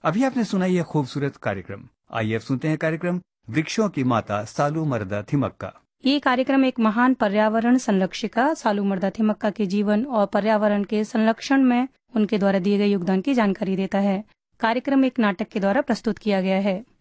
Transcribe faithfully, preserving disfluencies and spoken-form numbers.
अभी आपने सुना यह खूबसूरत कार्यक्रम। आइए अब सुनते हैं कार्यक्रम वृक्षों की माता सालू मरदा थिमक्का। ये कार्यक्रम एक महान पर्यावरण संरक्षिका सालू मरदा थिमक्का के जीवन और पर्यावरण के संरक्षण में उनके द्वारा दिए गए योगदान की जानकारी देता है। कार्यक्रम एक नाटक के द्वारा प्रस्तुत किया गया है।